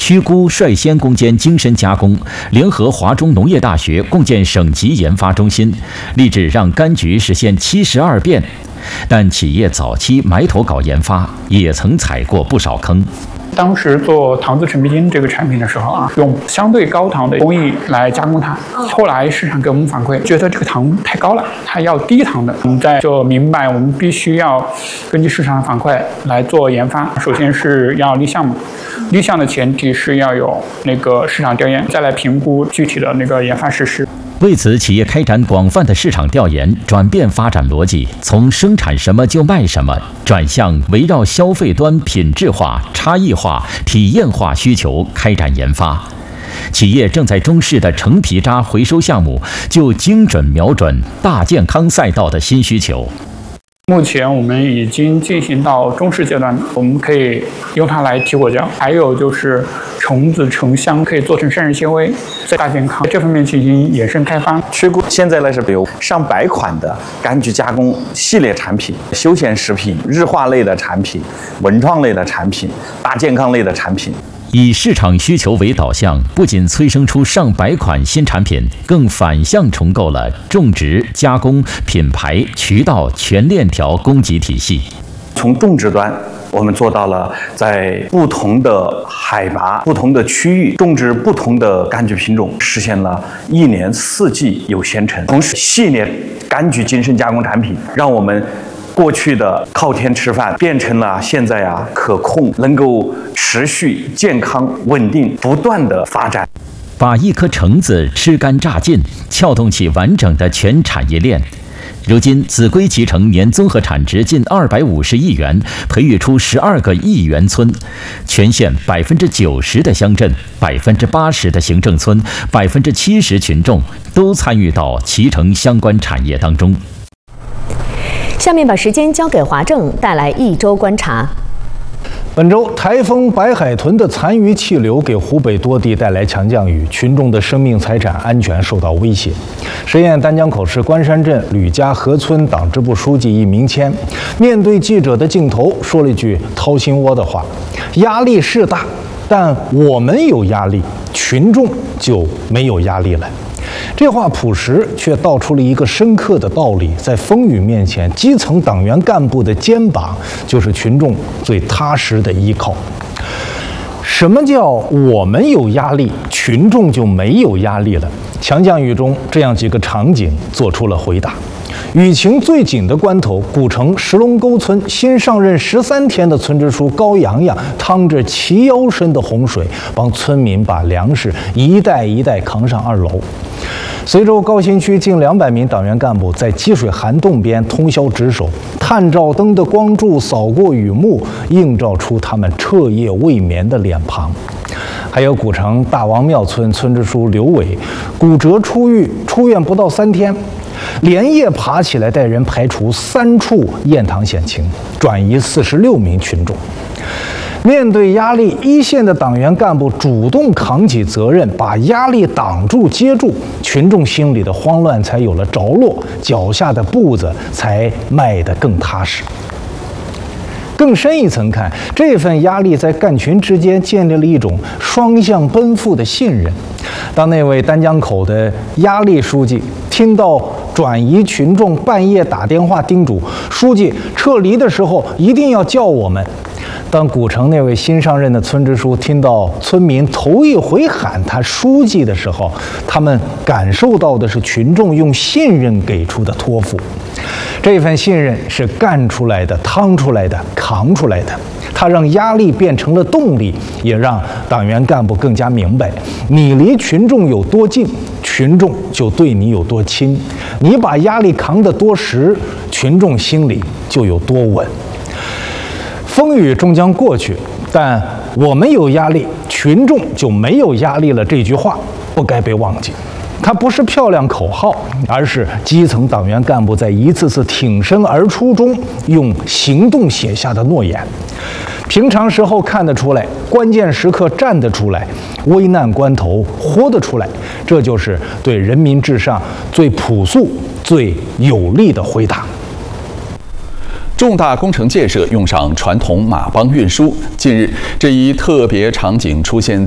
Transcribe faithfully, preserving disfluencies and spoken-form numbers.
曲姑率先攻坚精深加工，联合华中农业大学共建省级研发中心，立志让柑橘实现七十二变。但企业早期埋头搞研发，也曾踩过不少坑。 当时做糖渍陈皮筋这个产品的时候啊，用相对高糖的工艺来加工它。后来市场给我们反馈，觉得这个糖太高了，它要低糖的。我们在就明白，我们必须要根据市场的反馈来做研发。首先是要立项嘛，立项的前提是要有那个市场调研，再来评估具体的那个研发实施。 为此，企业开展广泛的市场调研，转变发展逻辑，从生产什么就卖什么，转向围绕消费端品质化、差异化、体验化需求开展研发。企业正在中视的橙皮渣回收项目，就精准瞄准大健康赛道的新需求。 目前我们已经进行到中试阶段，我们可以用它来提果胶，还有就是橙子橙香可以做成膳食纤维，在大健康这方面进行衍生开发。 曲姑现在呢是有上百款的柑橘加工系列产品、休闲食品、日化类的产品、文创类的产品、大健康类的产品。 以市场需求为导向，不仅催生出上百款新产品，更反向重构了种植、加工、品牌、渠道全链条供给体系。 从种植端，我们做到了在不同的海拔、不同的区域种植不同的柑橘品种，实现了一年四季有鲜橙。同时，系列柑橘精深加工产品，让我们 过去的靠天吃饭，变成了现在啊可控，能够持续、健康、稳定、不断的发展。 把一颗橙子吃干榨尽，撬动起完整的全产业链。如今，紫龟脐橙年综合产值近二百五十亿元，培育出十二个亿元村，全县百分之九十的乡镇、百分之八十的行政村、百分之七十群众都参与到脐橙相关产业当中。 下面把时间交给华正，带来一周观察。 本周台风白海豚的残余气流给湖北多地带来强降雨，群众的生命财产安全受到威胁。十堰丹江口市关山镇吕家河村党支部书记易明谦面对记者的镜头说了一句掏心窝的话：“压力是大，但我们有压力，群众就没有压力了。” 这话朴实，却道出了一个深刻的道理：在风雨面前，基层党员干部的肩膀就是群众最踏实的依靠。什么叫我们有压力，群众就没有压力了？强降雨中，这样几个场景做出了回答。 雨情最紧的关头，古城石龙沟村新上任十三天的村支书高洋洋，趟着齐腰深的洪水，帮村民把粮食一袋一袋扛上二楼。随州高新区近两百名党员干部在积水涵洞边通宵值守，探照灯的光柱扫过雨幕，映照出他们彻夜未眠的脸庞。还有古城大王庙村村支书刘伟，骨折出狱，出院不到三天。 连夜爬起来带人排除三处堰塘险情，转移四十六名群众。面对压力，一线的党员干部主动扛起责任，把压力挡住、接住，群众心里的慌乱才有了着落，脚下的步子才迈得更踏实。 更深一层看，这份压力在干群之间建立了一种双向奔赴的信任。当那位丹江口的压力书记听到转移群众半夜打电话叮嘱书记撤离的时候，一定要叫我们；当古城那位新上任的村支书听到村民头一回喊他书记的时候，他们感受到的是群众用信任给出的托付。 这份信任是干出来的、趟出来的、扛出来的，它让压力变成了动力，也让党员干部更加明白，你离群众有多近，群众就对你有多亲；你把压力扛得多实，群众心里就有多稳。风雨终将过去，但我们有压力，群众就没有压力了。这句话不该被忘记。 它不是漂亮口号，而是基层党员干部在一次次挺身而出中用行动写下的诺言。平常时候看得出来，关键时刻站得出来，危难关头活得出来，这就是对人民至上最朴素、最有力的回答。 重大工程建设用上传统马帮运输。近日，这一特别场景出现